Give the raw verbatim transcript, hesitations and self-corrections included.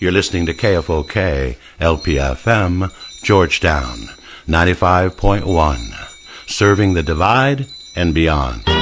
You're listening to K F O K, L P F M, Georgetown, ninety-five point one, serving the Divide and beyond.